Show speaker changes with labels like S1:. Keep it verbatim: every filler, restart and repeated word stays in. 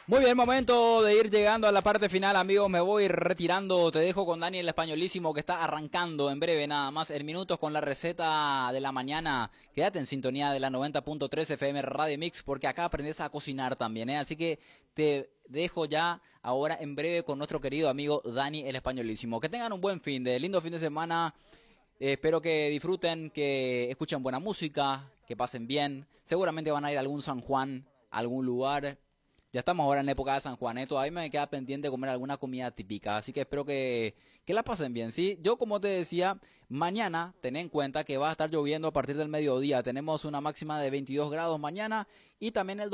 S1: Muy bien, momento de ir llegando a la parte final, amigos. Me voy retirando. Te dejo con Dani el Españolísimo, que está arrancando en breve nada más en minutos con la receta de la mañana. Quédate en sintonía de la noventa punto tres F M Radio Mix, porque acá aprendes a cocinar también, ¿eh? Así que te dejo ya ahora en breve con nuestro querido amigo Dani el Españolísimo. Que tengan un buen fin de lindo fin de semana. Eh, espero que disfruten, que escuchen buena música, que pasen bien. Seguramente van a ir a algún San Juan, a algún lugar. Ya estamos ahora en la época de San Juan, ¿eh? Todavía me queda pendiente de comer alguna comida típica, así que espero que, que la pasen bien, ¿sí? Yo, como te decía, mañana ten en cuenta que va a estar lloviendo a partir del mediodía. Tenemos una máxima de veintidós grados mañana y también el